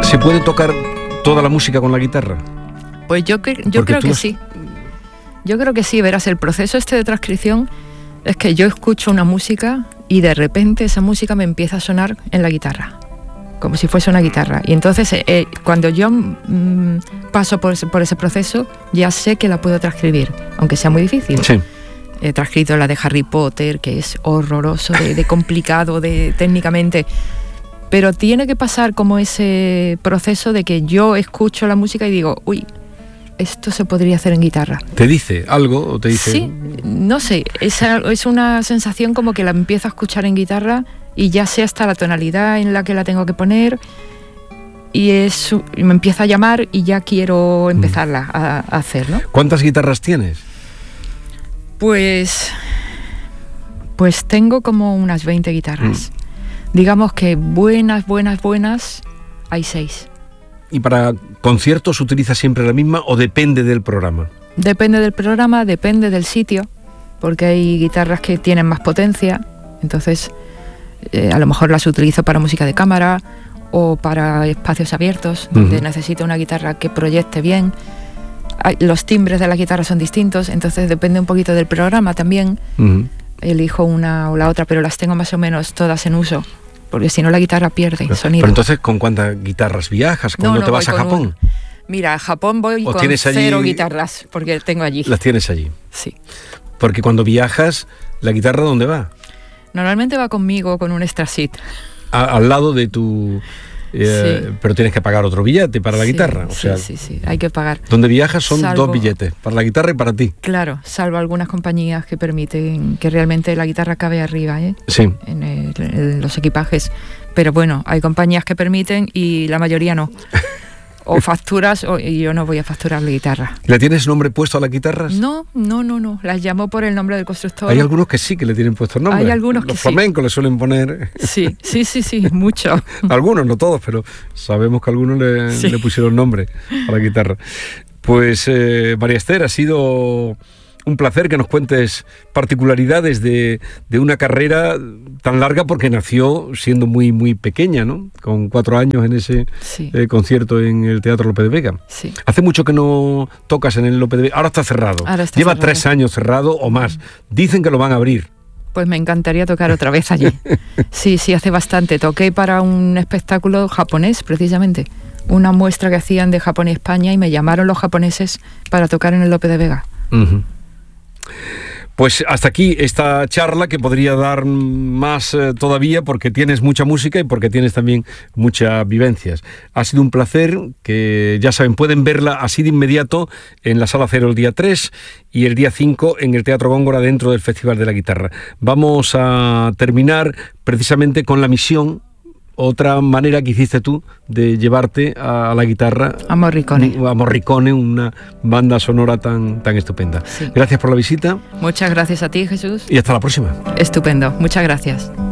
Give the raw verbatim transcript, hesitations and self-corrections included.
¿Se puede tocar toda la música con la guitarra? Pues yo, cre- yo creo que sí. Yo creo que sí, verás, el proceso este de transcripción es que yo escucho una música y de repente esa música me empieza a sonar en la guitarra, como si fuese una guitarra. Y entonces eh, cuando yo mm, paso por ese, por ese proceso, ya sé que la puedo transcribir, aunque sea muy difícil. Sí. He transcrito la de Harry Potter, que es horroroso, de, de complicado, de técnicamente. Pero tiene que pasar como ese proceso de que yo escucho la música y digo, uy, esto se podría hacer en guitarra. ¿Te dice algo o te dice...? Sí, no sé, es, es una sensación como que la empiezo a escuchar en guitarra y ya sé hasta la tonalidad en la que la tengo que poner y es, me empieza a llamar y ya quiero empezarla a, a hacer, ¿no? ¿Cuántas guitarras tienes? Pues, pues tengo como unas veinte guitarras. Mm. Digamos que buenas, buenas, buenas, hay seis. ¿Y para conciertos utiliza siempre la misma o depende del programa? Depende del programa, depende del sitio, porque hay guitarras que tienen más potencia, entonces eh, a lo mejor las utilizo para música de cámara o para espacios abiertos, donde uh-huh. necesito una guitarra que proyecte bien. Hay, los timbres de la guitarra son distintos, entonces depende un poquito del programa también. Uh-huh. Elijo una o la otra, pero las tengo más o menos todas en uso. Porque si no la guitarra pierde pero, sonido. Pero entonces, ¿con cuántas guitarras viajas? ¿Cuándo no, no, te vas a Japón? Un, mira, a Japón voy con allí, cero guitarras, porque tengo allí. Las tienes allí. Sí. Porque cuando viajas, ¿la guitarra dónde va? Normalmente va conmigo con un extra seat. A, al lado de tu... Eh, sí. Pero tienes que pagar otro billete para la sí, guitarra. O sí, sea, sí, sí, hay que pagar. Donde viajas son salvo, dos billetes, para la guitarra y para ti. Claro, salvo algunas compañías que permiten que realmente la guitarra cabe arriba, ¿eh? Sí. En, el, en los equipajes. Pero bueno, hay compañías que permiten y la mayoría no. O facturas o, y yo no voy a facturar la guitarra. ¿Le tienes nombre puesto a las guitarras? No, no, no, no. Las llamo por el nombre del constructor. Hay algunos que sí que le tienen puesto nombre. Hay algunos que Los flamencos sí. le suelen poner. Sí, sí, sí, sí, mucho. Algunos, no todos, pero sabemos que algunos le, sí. le pusieron nombre a la guitarra. Pues eh, María Esther, ha sido un placer que nos cuentes particularidades de, de una carrera tan larga, porque nació siendo muy muy pequeña, ¿no? Con cuatro años en ese sí. eh, concierto en el Teatro Lope de Vega. Sí. Hace mucho que no tocas en el Lope de Vega. Ahora está cerrado. Ahora está Lleva cerrado. tres años cerrado o más. Dicen que lo van a abrir. Pues me encantaría tocar otra vez allí. Sí, sí, hace bastante. Toqué para un espectáculo japonés, precisamente. Una muestra que hacían de Japón y España y me llamaron los japoneses para tocar en el Lope de Vega. Uh-huh. Pues hasta aquí esta charla, que podría dar más eh, todavía, porque tienes mucha música y porque tienes también muchas vivencias. Ha sido un placer, que ya saben, pueden verla así de inmediato en la Sala Cero el día tres y el día cinco en el Teatro Góngora, dentro del Festival de la Guitarra. Vamos a terminar precisamente con La Misión, otra manera que hiciste tú de llevarte a, a la guitarra a Morricone. A Morricone, una banda sonora tan, tan estupenda. Sí. Gracias por la visita. Muchas gracias a ti, Jesús. Y hasta la próxima. Estupendo, muchas gracias.